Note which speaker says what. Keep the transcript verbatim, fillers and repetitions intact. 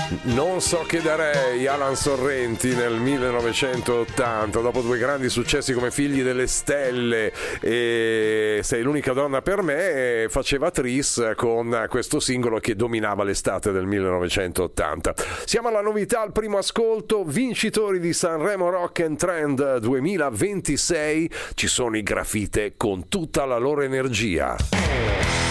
Speaker 1: Non so che darei, Alan Sorrenti nel millenovecentottanta, dopo due grandi successi come Figli delle Stelle e Sei l'unica donna per me, faceva Tris con questo singolo che dominava l'estate del millenovecentottanta. Siamo alla novità, al primo ascolto, vincitori di Sanremo Rock and Trend duemilaventisei, ci sono i Grafite con tutta la loro energia.